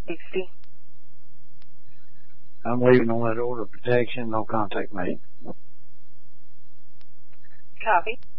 60. I'm leaving on that order of protection, no contact made. Copy.